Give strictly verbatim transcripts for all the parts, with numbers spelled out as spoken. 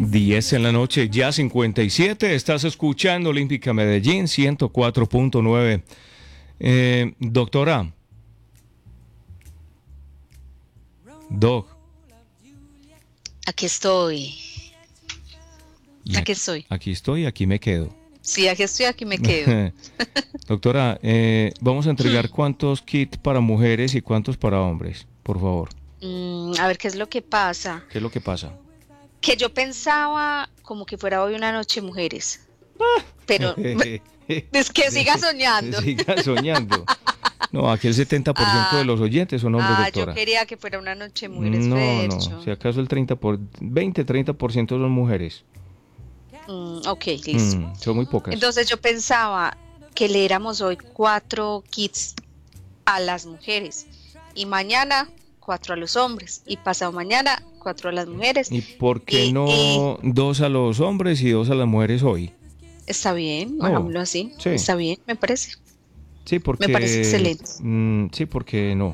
diez en la noche, ya cincuenta y siete. Estás escuchando Olímpica Medellín ciento cuatro punto nueve. Eh, doctora. Doc. Aquí estoy. Aquí estoy. Aquí estoy, aquí me quedo. Sí, aquí estoy, aquí me quedo. Doctora, eh, vamos a entregar cuántos kits para mujeres y cuántos para hombres, por favor. Mm, a ver, ¿qué es lo que pasa? ¿Qué es lo que pasa? Que yo pensaba como que fuera hoy una noche de mujeres. Pero es que siga soñando. Siga soñando. No, aquí el setenta por ciento ah, de los oyentes son hombres, ah, doctora. Yo quería que fuera una noche de mujeres. No, Fercho. no, si acaso el treinta por, veinte, treinta por ciento son mujeres. Mm, ok, listo. Mm, son muy pocas. Entonces yo pensaba que le éramos hoy cuatro kits a las mujeres y mañana cuatro a los hombres y pasado mañana cuatro a las mujeres. ¿Y por qué y, no y... dos a los hombres y dos a las mujeres hoy? Está bien, oh, hagámoslo así. Sí. Está bien, me parece. Sí, porque... Me parece excelente. Mmm, sí, porque no.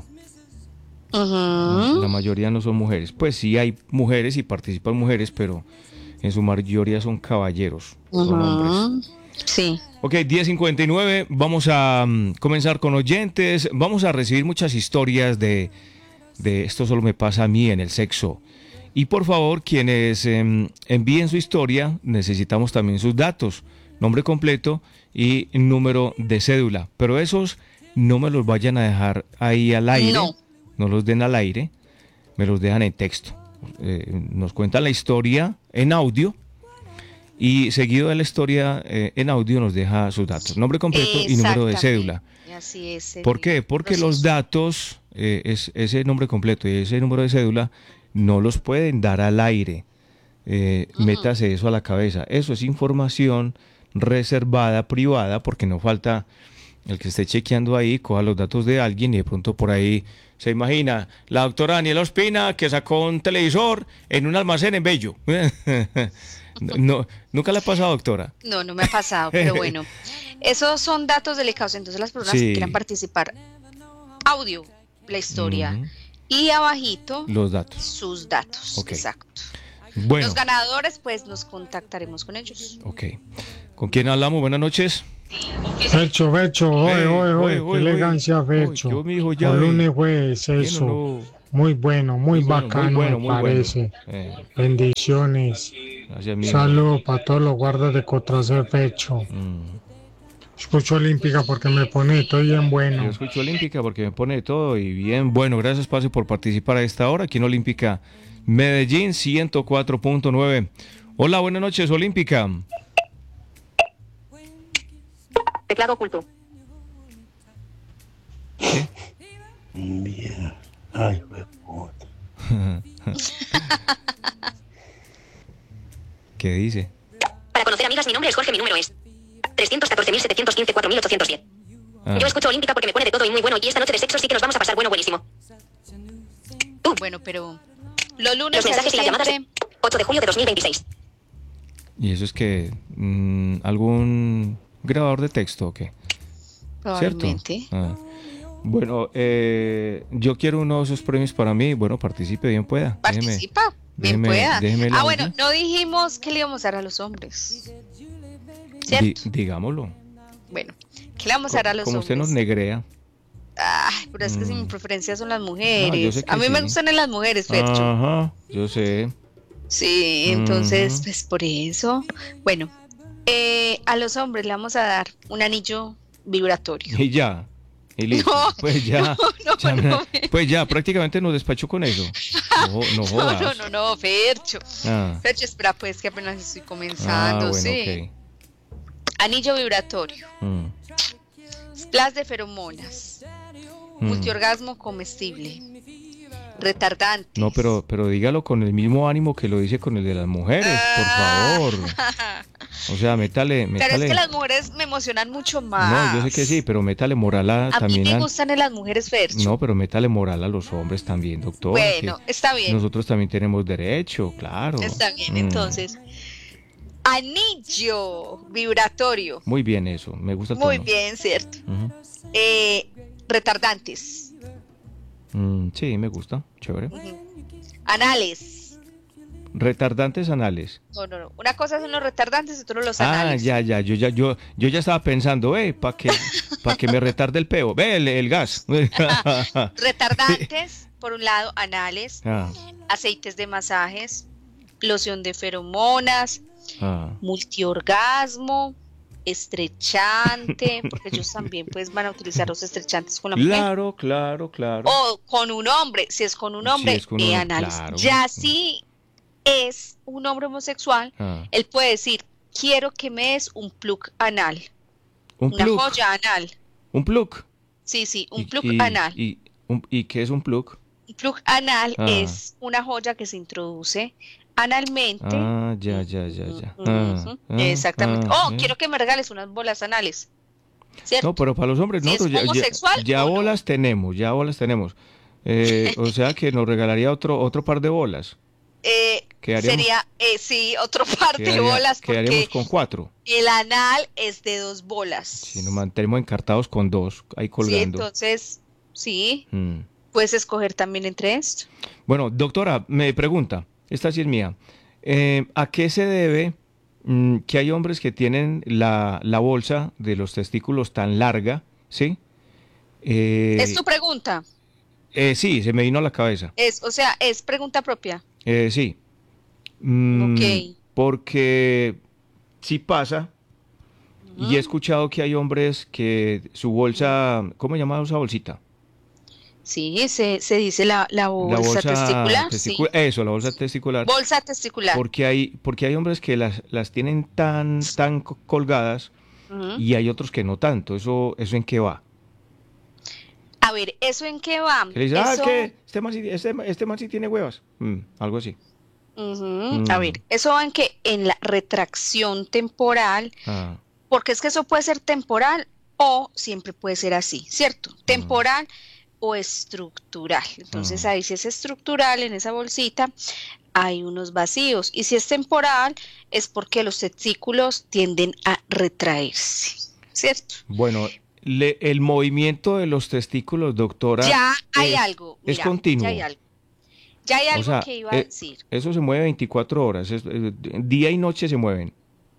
Uh-huh. La mayoría no son mujeres. Pues sí hay mujeres y participan mujeres, pero en su mayoría son caballeros, uh-huh. son hombres. Sí. Ok, diez cincuenta y nueve, vamos a um, comenzar con oyentes. Vamos a recibir muchas historias de, de esto solo me pasa a mí en el sexo. Y por favor, quienes eh, envíen su historia, necesitamos también sus datos, nombre completo y número de cédula. Pero esos no me los vayan a dejar ahí al aire, no, no los den al aire, me los dejan en texto. Eh, nos cuentan la historia en audio y seguido de la historia eh, en audio nos deja sus datos, nombre completo y número de cédula. Así es. ¿Por qué? Porque proceso. Los datos, eh, es, ese nombre completo y ese número de cédula no los pueden dar al aire. Eh, uh-huh. Métase eso a la cabeza. Eso es información reservada, privada, porque no falta el que esté chequeando ahí, coja los datos de alguien y de pronto por ahí se imagina la doctora Daniela Ospina que sacó un televisor en un almacén en Bello. No, ¿nunca le ha pasado, doctora? No, no me ha pasado, pero bueno, esos son datos delicados, entonces las personas sí. que quieran participar, audio, la historia, uh-huh. y abajito, los datos. Sus datos, okay. Exacto. Bueno. Los ganadores, pues nos contactaremos con ellos. Ok. ¿Con quién hablamos? Buenas noches. Fecho, Fecho, oye, oye, oye, qué elegancia, Fecho. Yo, mi hijo, ya. El lunes jueves, eso. No? Muy bueno, muy, muy bacano, bueno, muy bueno, me parece. Bueno. Eh. Bendiciones. Saludos para todos los guardas de Cotracé, Fecho. Mm. Escucho Olímpica porque me pone todo bien bueno. Yo escucho Olímpica porque me pone todo y bien bueno. Gracias, Pase, por participar a esta hora aquí en Olímpica Medellín ciento cuatro punto nueve. Hola, buenas noches, Olímpica. Teclado oculto. ¿Qué? Mira. Ay, puta. ¿Qué dice? Para conocer amigas, mi nombre es Jorge, mi número es trescientos catorce mil setecientos quince cuatro mil ochocientos diez. Ah. Yo escucho Olímpica porque me pone de todo y muy bueno, y esta noche de sexo sí que nos vamos a pasar bueno, buenísimo. Uh, bueno, pero los lunes los mensajes y las llamadas de ocho de julio de dos mil veintiséis. ¿Y eso es que mmm, algún grabador de texto o qué? Probablemente. ¿Cierto? Ah. Bueno, eh, yo quiero uno de esos premios para mí. Bueno, participe, bien pueda. Participa, bien déjeme, pueda. Déjeme ah, bueno, no dijimos que le íbamos a dar a los hombres. ¿Cierto? Di, digámoslo. Bueno, ¿qué le vamos a dar a los como hombres? Como usted nos negrea. Ay, pero es que mm. si mi preferencia son las mujeres. No, a mí sí. me gustan en las mujeres, Fercho. Ajá, yo sé. Sí, entonces, mm. pues por eso. Bueno, eh, a los hombres le vamos a dar un anillo vibratorio. Y ya. Y listo. No, pues ya, no, no, ya no, pues ya, prácticamente nos despachó con eso. No, no jodas. No, no, no, no, Fercho. Ah. Fercho, espera, pues que apenas estoy comenzando, ah, bueno, sí. Okay. Anillo vibratorio. Mm. Splash de feromonas. Mm. Multiorgasmo comestible. Retardantes. No, pero, pero dígalo con el mismo ánimo que lo dice con el de las mujeres, ah. por favor. O sea, métale, métale. Pero es que las mujeres me emocionan mucho más. No, yo sé que sí, pero métale moral a, a también. A mí me a... gustan en las mujeres, Fercho. No, pero métale moral a los hombres también, doctor. Bueno, está bien. Nosotros también tenemos derecho, claro. Está bien, mm. entonces. Anillo vibratorio. Muy bien eso, me gusta el Muy tono. bien, cierto. Uh-huh. Eh, retardantes. Mm, sí, me gusta, chévere. Uh-huh. Anales. Retardantes anales. No, no, no. Una cosa son los retardantes y otro los Ah, anales. ya, ya, yo ya, yo, yo ya estaba pensando, eh, para que, para que me retarde el peo, ve el, el gas. Retardantes, por un lado, anales, Ah, aceites de masajes, loción de feromonas, ah. multiorgasmo, estrechante, porque ellos también pues van a utilizar los estrechantes con la mujer. Claro, claro, claro. O con un hombre, si es con un hombre, Si es con eh, un- anales. claro. Ya si es un hombre homosexual, Ah. él puede decir, quiero que me des un plug anal, Un una plug, joya anal. un plug. Sí, sí, un Y- plug y- anal. Y, un- ¿y qué es un plug? Un plug anal Ah. es una joya que se introduce analmente. Ah, ya, ya, ya, ya. Ujú, Ah, ah, exactamente. ah, oh, eh. quiero que me regales unas bolas anales. ¿Cierto? No, pero para los hombres Si es nosotros ya- ya, homosexual ya o no. bolas tenemos, ya bolas tenemos. Eh, o sea que nos regalaría otro otro par de bolas. Eh, Quedaríamos- sería, eh, sí, otro par de Quedaría- bolas quedaríamos porque con cuatro. el anal es de dos bolas. Si nos mantenemos encartados con dos, ahí Sí, colgando. entonces, sí, Mm. puedes escoger también entre esto. Bueno, doctora, me pregunta, esta sí es mía. Eh, ¿a qué se debe mm, que hay hombres que tienen la, la bolsa de los testículos tan larga? ¿Sí? Eh, ¿Es tu pregunta? eh, sí, se me vino a la cabeza. Es, o sea, es pregunta propia. Eh, sí. Mm, Ok. Porque sí pasa, y he escuchado que hay hombres que su bolsa, ¿cómo se llama esa bolsita? Sí, se, se dice la, la bolsa, testicular. testicu- sí. Eso, la bolsa testicular. Bolsa testicular. Porque hay, porque hay hombres que las, las tienen tan, tan co- colgadas Ujú. y hay otros que no tanto. ¿Eso, eso en qué va? A ver, ¿eso en qué va? Que le dicen, ah, Eso- que este man, sí, este, este man sí tiene huevas. Mm, algo así. Ujú. Mm. A ver, eso va en que en la retracción temporal, Ah, porque es que eso puede ser temporal o siempre puede ser así, ¿cierto? Temporal o estructural. Entonces Mm. ahí si es estructural en esa bolsita hay unos vacíos y si es temporal es porque los testículos tienden a retraerse, ¿cierto? bueno, le- el movimiento de los testículos, doctora, Ya hay es, algo, es mira, continuo. ya hay algo. Ya hay O algo sea, que iba a eh, decir. Eso se mueve veinticuatro horas, es- eh, día y noche se mueven.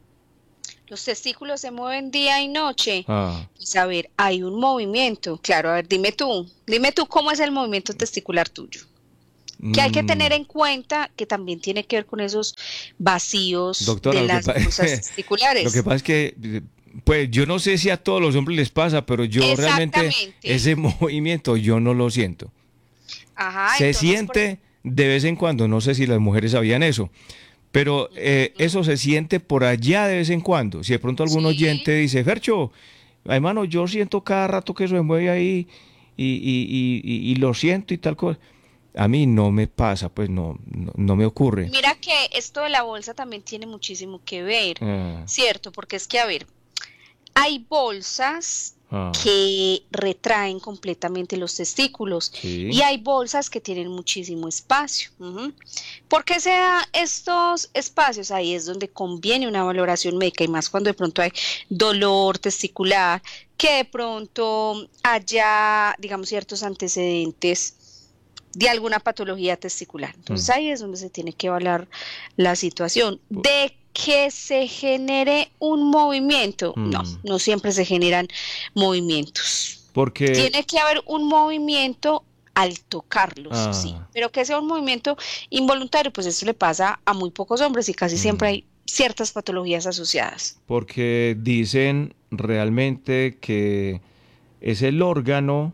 Los testículos se mueven día y noche. Ah, Pues a ver, hay un movimiento. Claro, a ver, dime tú. Dime tú cómo es el movimiento testicular tuyo. Que hay que mm, tener en cuenta que también tiene que ver con esos vacíos Doctora, de lo que las pa- bolsas testiculares. Lo que pasa es que, eh, pues yo no sé si a todos los hombres les pasa, pero yo realmente Exactamente. ese movimiento yo no lo siento. Ajá, Se entonces, siente de vez en cuando, no sé si las mujeres sabían eso, pero eh, eso se siente por allá de vez en cuando. Si de pronto algún Sí. oyente dice, Fercho, hermano, yo siento cada rato que eso se mueve ahí y, y, y, y- y lo siento y tal cosa. A mí no me pasa, pues no, no, no me ocurre. por- Mira que esto de la bolsa también tiene muchísimo que ver, Ah, ¿cierto? Porque es que, a ver, hay bolsas ah, que retraen completamente los testículos. sí. Y hay bolsas que tienen muchísimo espacio. Ujú. ¿Por qué se dan estos espacios? Ahí es donde conviene una valoración médica y más cuando de pronto hay dolor testicular, que de pronto haya, digamos, ciertos antecedentes de alguna patología testicular. Entonces Mm. ahí es donde se tiene que evaluar la situación. De que se genere un movimiento, no, Mm. no siempre se generan movimientos. Porque Tiene que haber un movimiento al tocarlos, Ah. sí, pero que sea un movimiento involuntario, pues eso le pasa a muy pocos hombres y casi Mm. siempre hay ciertas patologías asociadas. porque dicen realmente que es el órgano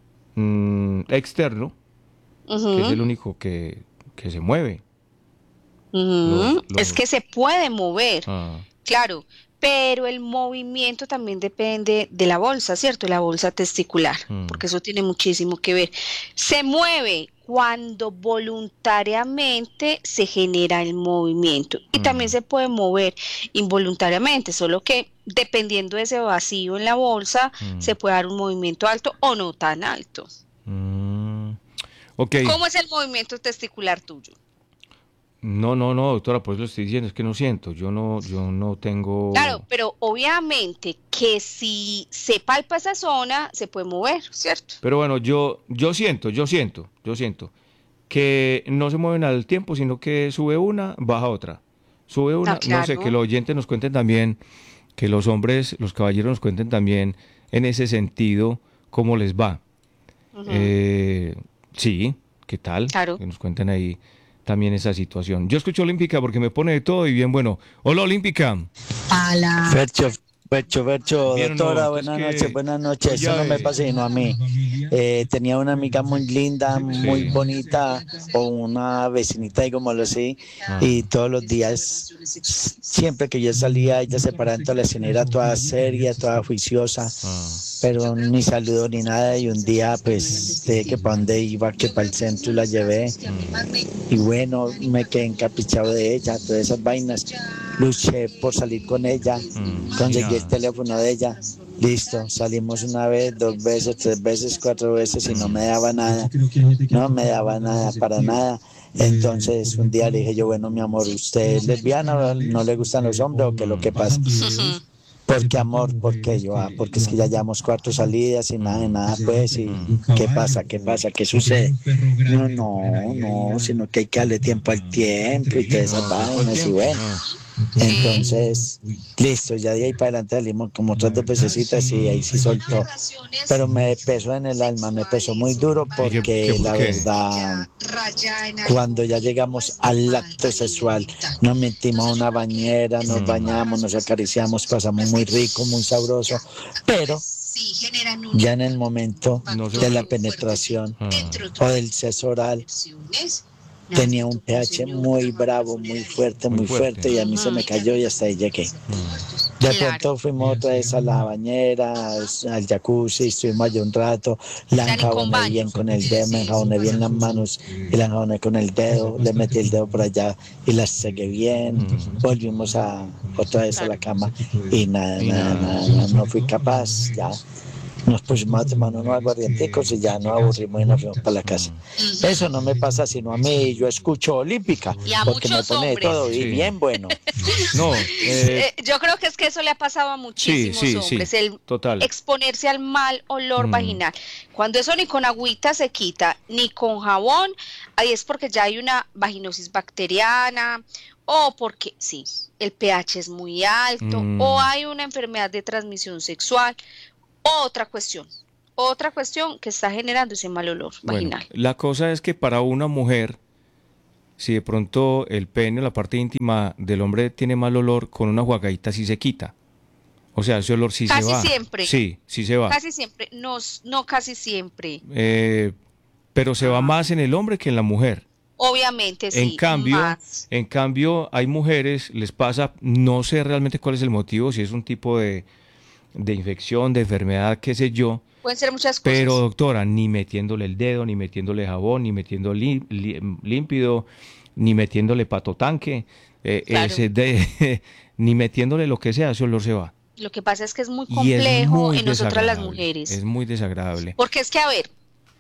mm, externo Ujú, que es el único que, que se mueve. ujú. los- los- Es que se puede mover, Ah, claro, pero el movimiento también depende de la bolsa, ¿cierto? La bolsa testicular, Mm. porque eso tiene muchísimo que ver. Se mueve cuando voluntariamente se genera el movimiento y Mm. también se puede mover involuntariamente, solo que dependiendo de ese vacío en la bolsa, Mm. se puede dar un movimiento alto o no tan alto. mm, ok. ¿Cómo es el movimiento testicular tuyo? No, no, no, doctora, pues lo estoy diciendo, es que no siento, yo no, yo no tengo... Claro, pero obviamente que si se palpa esa zona, se puede mover, ¿cierto? Pero bueno, yo, yo siento, yo siento, yo siento. que no se mueven al tiempo, sino que sube una, baja otra. Sube una, Ah, claro. no sé, que los oyentes nos cuenten también, que los hombres, los caballeros nos cuenten también en ese sentido cómo les va. Ujú. Eh, sí, ¿qué tal? Claro. Que nos cuenten ahí también esa situación. Yo escucho Olímpica porque me pone de todo y bien bueno. Hola, Olímpica. Fercho, Fercho, Fercho, Bien o no, doctora, es buenas que- noches, buenas noches. Oye, Eso no me eh. pasa sino a mí. Eh, tenía una amiga muy linda, muy Sí. bonita, o una vecinita, y como lo sé, Ah. y todos los días, siempre que yo salía, ella se paraba en toda la escena, era toda seria, toda juiciosa, Ah. pero ni saludo ni nada. Y un día, pues, dije que para dónde iba, que para el centro, y la llevé. Y bueno, me quedé encaprichado de ella, todas esas vainas. Luché por salir con ella, Mm, conseguí ya. el teléfono de ella. Listo, salimos una vez, dos veces, tres veces, cuatro veces y no me daba nada. No me daba nada, para nada. Entonces un día le dije yo, bueno, mi amor, ¿usted es lesbiana? ¿No le gustan los hombres o qué es lo que pasa? ¿Por qué, amor? ¿Por qué? Yo, ah, porque es que ya llevamos cuatro salidas y nada de nada, pues, y ¿qué pasa? ¿Qué pasa? ¿Qué sucede? No, no, no, sino que hay que darle tiempo al tiempo y todas esas vainas, y bueno. Ah. Entonces, listo, ya de ahí para adelante salimos como otras dos pececitas y ahí sí soltó. Pero me pesó en el alma, me pesó muy duro ¿Y qué- porque qué- por la qué? verdad, cuando ya llegamos al acto sexual, nos metimos a una bañera, nos bañamos, nos acariciamos, pasamos muy rico, muy sabroso, pero ya en el momento No se de va. la penetración Ah. o del sexo oral, tenía un pH muy bravo, muy fuerte, Muy muy fuerte. fuerte, y a mí se me cayó y hasta ahí llegué. De Claro. pronto fuimos otra vez a la bañera, al jacuzzi, estuvimos allí un rato, la Claro, y con enjaboné baño. bien con el dedo, me enjaboné bien las manos y la enjaboné con el dedo, le metí el dedo por allá y la sequé bien, volvimos a otra vez a la cama y nada, Y nada, nada. nada, nada, no fui capaz, ya. Nos pusimos a tomar unos aguardienticos y ya nos aburrimos y nos fuimos para la casa. Eso no me pasa sino a mí, yo escucho Olímpica, Y a porque me muchos pone de hombres. todo y Sí. bien bueno. No, eh, Eh, yo creo que es que eso le ha pasado a muchísimos sí, sí, hombres, sí, el total. exponerse al mal olor Mm. vaginal. Cuando eso ni con agüita se quita, ni con jabón, ahí es porque ya hay una vaginosis bacteriana, o porque sí, el pH es muy alto, Mm. o hay una enfermedad de transmisión sexual, o otra cuestión, otra cuestión que está generando ese mal olor Bueno, vaginal. la cosa es que para una mujer, si de pronto el pene o la parte íntima del hombre tiene mal olor, con una jugadita sí se quita. O sea, ese olor sí Casi se va. siempre. Sí, sí se va. Casi siempre, no, no casi siempre, Eh, pero se va más en el hombre que en la mujer. obviamente sí, En cambio, más. en cambio, hay mujeres, les pasa, no sé realmente cuál es el motivo, si es un tipo de, de infección, de enfermedad, qué sé yo, Pueden ser muchas cosas. pero doctora, ni metiéndole el dedo, ni metiéndole jabón, ni metiendo lí- lí- límpido, ni metiéndole patotanque, eh, Claro. ese de- ni metiéndole lo que sea, ese olor se va. Lo que pasa es que es muy Y es complejo muy en nosotras las desagradable, mujeres. es muy desagradable. Porque es que, a ver,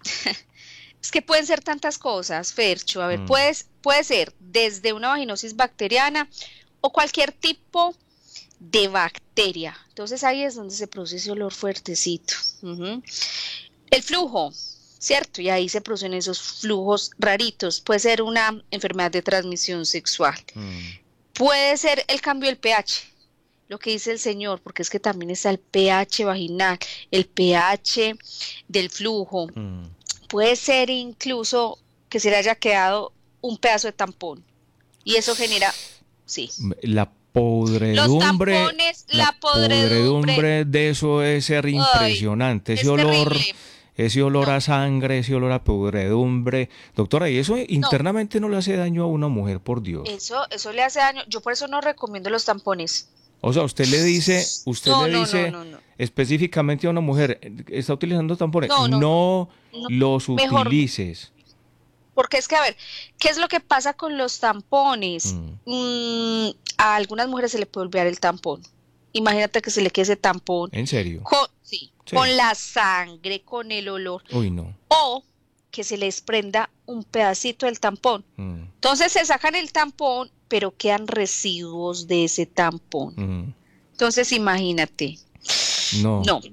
es que pueden ser tantas cosas, Fercho. A ver, Mm. puedes, puede ser desde una vaginosis bacteriana o cualquier tipo de bacteria. Entonces ahí es donde se produce ese olor fuertecito. Ujú. El flujo, ¿cierto? Y ahí se producen esos flujos raritos. Puede ser una enfermedad de transmisión sexual. Mm. Puede ser el cambio del pH, lo que dice el señor, porque es que también está el pH vaginal, el pH del flujo. Mm. Puede ser incluso que se le haya quedado un pedazo de tampón y eso genera, sí. La podredumbre, Los tampones, la podredumbre. de eso es ser impresionante, es ese olor, terrible. ese olor No. a sangre, ese olor a podredumbre. Doctora, ¿y eso internamente no le hace daño a una mujer, por Dios? Eso, eso le hace daño. Yo por eso no recomiendo los tampones. O sea, usted le dice, usted No, le no, dice no, no, no. específicamente a una mujer, ¿está utilizando tampones? No, no, no, no. los Mejor. utilices. Porque es que, a ver, ¿qué es lo que pasa con los tampones? Mm. Mm, a algunas mujeres se le puede olvidar el tampón. Imagínate que se le quede ese tampón ¿En serio? con, sí, Sí. con la sangre, con el olor, Uy, no. o que se les prenda un pedacito del tampón. Mm, Entonces se sacan el tampón, pero quedan residuos de ese tampón. mm. Entonces imagínate. No. No,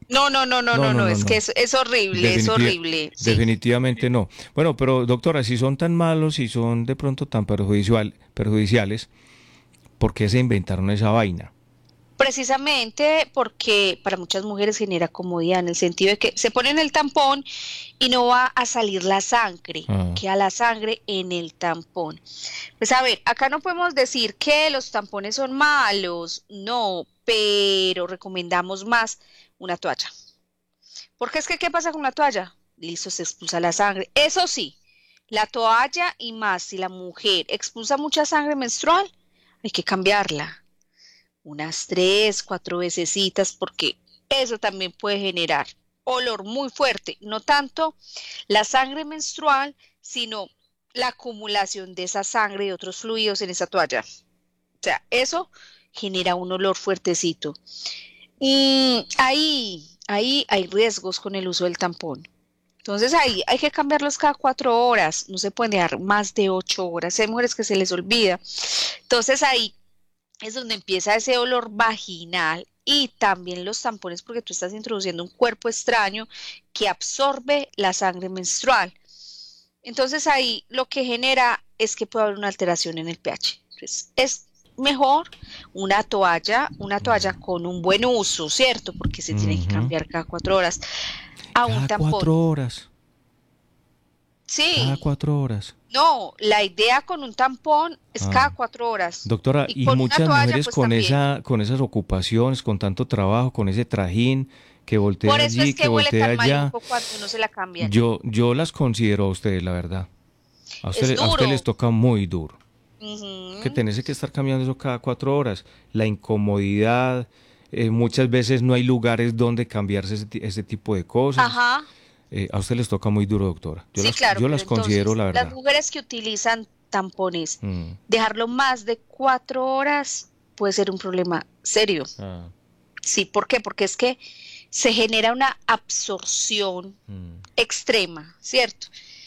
No, no, no, no, no, no, no, es no. que es, es horrible, Definitiv- es horrible. Sí. Definitivamente no. Bueno, pero doctora, si son tan malos y son de pronto tan perjudicial, perjudiciales, ¿por qué se inventaron esa vaina? Precisamente porque para muchas mujeres genera comodidad en el sentido de que se ponen el tampón y no va a salir la sangre, ah. queda la sangre en el tampón. Pues a ver, acá no podemos decir que los tampones son malos, no, pero recomendamos más una toalla. Porque es que, ¿qué pasa con la toalla? Listo, se expulsa la sangre. Eso sí, la toalla y más si la mujer expulsa mucha sangre menstrual, hay que cambiarla. Unas tres, cuatro vecesitas, porque eso también puede generar olor muy fuerte. No tanto la sangre menstrual, sino la acumulación de esa sangre y otros fluidos en esa toalla. O sea, eso genera un olor fuertecito. Y ahí, ahí hay riesgos con el uso del tampón. Entonces ahí hay que cambiarlos cada cuatro horas. No se pueden dejar más de ocho horas. Hay mujeres que se les olvida. Entonces ahí es donde empieza ese olor vaginal y también los tampones, porque tú estás introduciendo un cuerpo extraño que absorbe la sangre menstrual. Entonces ahí lo que genera es que puede haber una alteración en el pH. Entonces, es mejor una toalla, una toalla con un buen uso, ¿cierto? Porque se uh-huh. tiene que cambiar cada cuatro horas. A cada un tampón. cuatro horas. Sí. Cada cuatro horas. No, la idea con un tampón es ah. cada cuatro horas. Doctora, y, y muchas toalla, mujeres pues, con esa, con esas ocupaciones, con tanto trabajo, con ese trajín que voltea Por eso allí, es que, que huele voltea tan allá. maluco cuando uno se la cambia. Yo, yo las considero a ustedes, la verdad. A ustedes, a ustedes les toca muy duro. Uh-huh. Que tenés que estar cambiando eso cada cuatro horas. La incomodidad, eh, muchas veces no hay lugares donde cambiarse ese, ese tipo de cosas. Ajá. Eh, a ustedes les toca muy duro, doctora. Yo sí, las, claro, yo las considero, entonces, la verdad. Las mujeres que utilizan tampones, mm. dejarlo más de cuatro horas puede ser un problema serio. Ah. Sí, ¿por qué? Porque es que se genera una absorción mm. extrema, ¿cierto?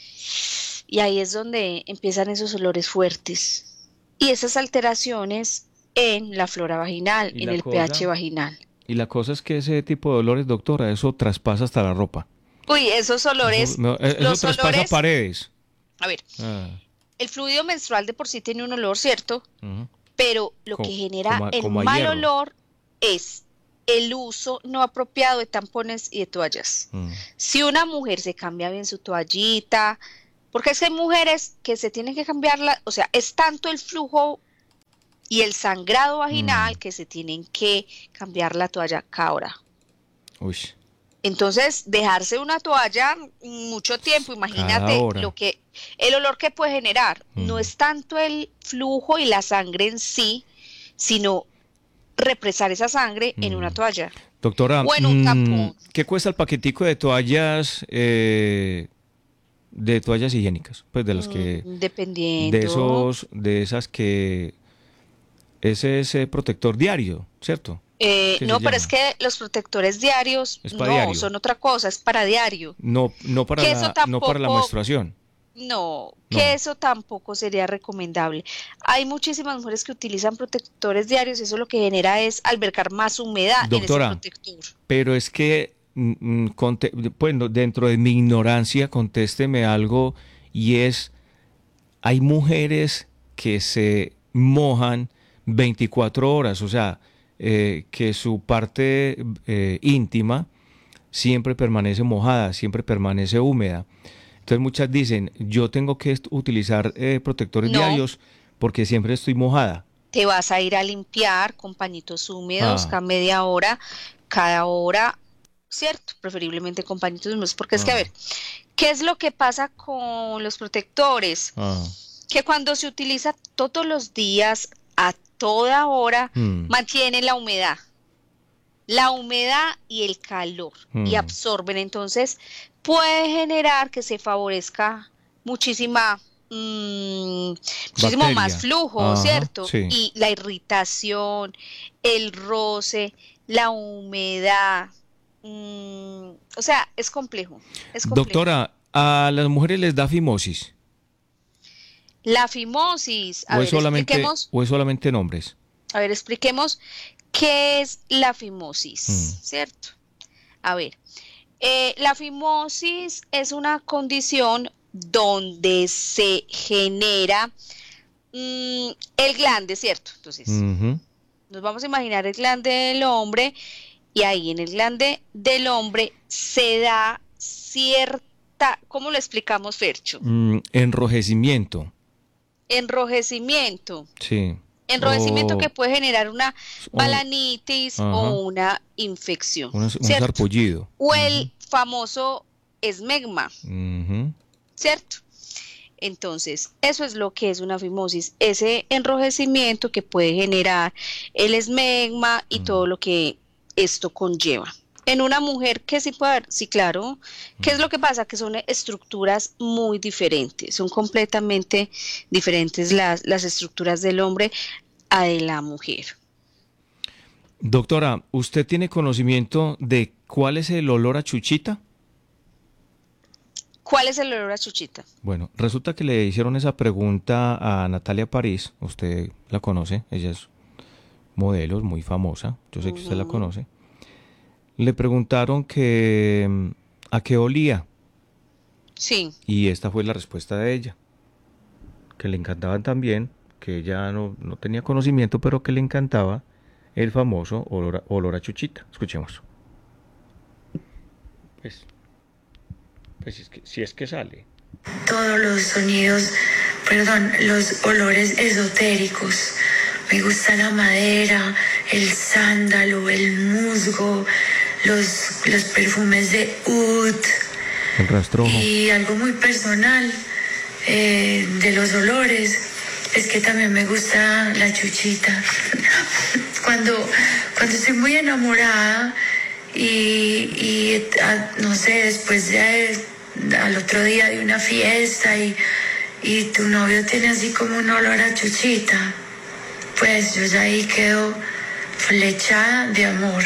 Y ahí es donde empiezan esos olores fuertes y esas alteraciones en la flora vaginal, en el cosa, pH vaginal. Y la cosa es que ese tipo de olores, doctora, eso traspasa hasta la ropa. Uy, esos olores... Eso, no, eso los traspasa olores, paredes. A ver, ah. el fluido menstrual de por sí tiene un olor, ¿cierto? Uh-huh. Pero lo como, que genera como, el como mal hierro. olor es el uso no apropiado de tampones y de toallas. Uh-huh. Si una mujer se cambia bien su toallita, porque es que hay mujeres que se tienen que cambiarla, o sea, es tanto el flujo y el sangrado vaginal uh-huh. que se tienen que cambiar la toalla cada hora. Uy. Entonces, dejarse una toalla mucho tiempo, imagínate lo que el olor que puede generar. Mm. No es tanto el flujo y la sangre en sí, sino represar esa sangre mm. en una toalla. Doctora, o en un tampón. ¿Qué cuesta el paquetico de toallas eh, de toallas higiénicas? Pues de las que mm, dependiendo de esos de esas que ese es ese protector diario, ¿cierto? Eh, no, pero es que los protectores diarios no diario. son otra cosa, es para diario. No, no para la, tampoco, no para la menstruación. No, no, que eso tampoco sería recomendable. Hay muchísimas mujeres que utilizan protectores diarios, eso lo que genera es albergar más humedad. Doctora, en ese protector. Pero es que, mm, conte, bueno, dentro de mi ignorancia, contésteme algo, y es, hay mujeres que se mojan veinticuatro horas, o sea, Eh, que su parte eh, íntima siempre permanece mojada, siempre permanece húmeda. Entonces muchas dicen, yo tengo que utilizar eh, protectores no. diarios porque siempre estoy mojada. Te vas a ir a limpiar con pañitos húmedos ah. cada media hora, cada hora, ¿cierto? Preferiblemente con pañitos húmedos, porque ah. es que, a ver, ¿qué es lo que pasa con los protectores? Ah. Que cuando se utiliza todos los días, a toda hora, mm. mantiene la humedad, la humedad y el calor, mm. y absorben, entonces puede generar que se favorezca muchísima, mmm, muchísimo Bacteria. más flujo, Ajá, ¿cierto? sí. Y la irritación, el roce, la humedad, mmm, o sea, es complejo, es complejo. Doctora, ¿a las mujeres les da fimosis? La fimosis, a ¿O, ver, es solamente, expliquemos, ¿O es solamente en hombres? A ver, expliquemos qué es la fimosis, mm. ¿cierto? A ver, eh, la fimosis es una condición donde se genera mmm, el glande, ¿cierto? Entonces, uh-huh. nos vamos a imaginar el glande del hombre y ahí en el glande del hombre se da cierta, ¿cómo lo explicamos, Fercho? Mm, enrojecimiento. Enrojecimiento. Sí. Enrojecimiento o, que puede generar una balanitis o, o una infección. Una, un sarpullido. O el uh-huh. famoso esmegma. Uh-huh. ¿Cierto? Entonces, eso es lo que es una fimosis, ese enrojecimiento que puede generar el esmegma y uh-huh. todo lo que esto conlleva. En una mujer, ¿qué sí puede haber? Sí, claro. ¿Qué uh-huh. es lo que pasa? Que son estructuras muy diferentes, son completamente diferentes las, las estructuras del hombre a de la mujer. Doctora, ¿usted tiene conocimiento de cuál es el olor a chuchita? ¿Cuál es el olor a chuchita? Bueno, resulta que le hicieron esa pregunta a Natalia París, usted la conoce, ella es modelo, es muy famosa, yo sé que uh-huh. usted la conoce. Le preguntaron que a qué olía. Sí. Y esta fue la respuesta de ella, que le encantaban también, que ella no, no tenía conocimiento, pero que le encantaba el famoso olor a, olor a chuchita. Escuchemos. Pues... Pues es que, si es que sale. Todos los sonidos, perdón, los olores esotéricos. Me gusta la madera, el sándalo, el musgo, los, los perfumes de oud. El rastrojo. Y algo muy personal eh, de los olores es que también me gusta la chuchita. Cuando, cuando estoy muy enamorada y, y a, no sé, después de... al otro día de una fiesta y, y tu novio tiene así como un olor a chuchita, pues yo ya ahí quedo flechada de amor.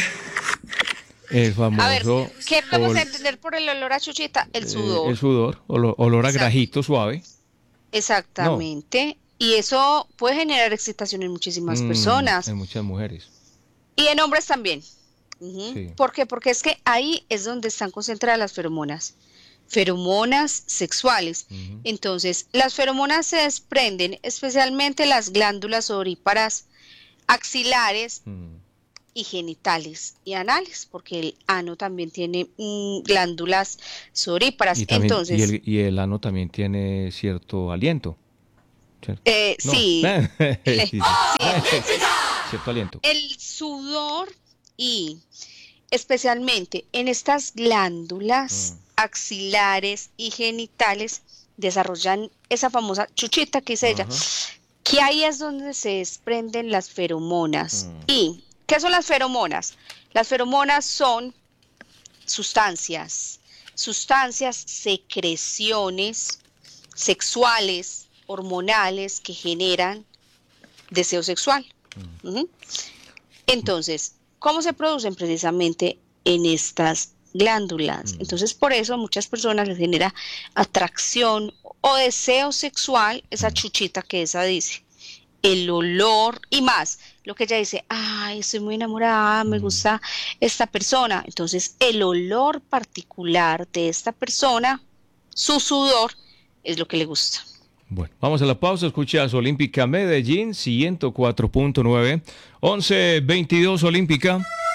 El famoso... A ver, ¿qué podemos ol... entender por el olor a chuchita? El sudor. Eh, el sudor, olor, olor a grajito suave. Exactamente. No. Y eso puede generar excitación en muchísimas mm, personas. En muchas mujeres. Y en hombres también. Uh-huh. Sí. ¿Por qué? Porque es que ahí es donde están concentradas las feromonas. Feromonas sexuales. Uh-huh. Entonces, las feromonas se desprenden especialmente las glándulas ovíparas axilares uh-huh. y genitales y anales, porque el ano también tiene mm, glándulas ovíparas. Y, también, Entonces, y, el, y el ano también tiene cierto aliento. ¿Cierto? Eh, no. Sí. sí, sí. Cierto aliento. El sudor y especialmente en estas glándulas uh-huh. axilares y genitales desarrollan esa famosa chuchita que dice uh-huh. ella, que ahí es donde se desprenden las feromonas. Uh-huh. ¿Y qué son las feromonas? Las feromonas son sustancias, sustancias, secreciones sexuales, hormonales que generan deseo sexual. Uh-huh. Uh-huh. Entonces, ¿cómo se producen? Precisamente en estas glándulas. Mm. Entonces, por eso a muchas personas les genera atracción o deseo sexual esa chuchita que esa dice. El olor y más. Lo que ella dice, ay, estoy muy enamorada, me gusta esta persona. Entonces, el olor particular de esta persona, su sudor, es lo que le gusta. Bueno, vamos a la pausa. Escuchas Olímpica Medellín ciento cuatro punto nueve. once veintidós Olímpica.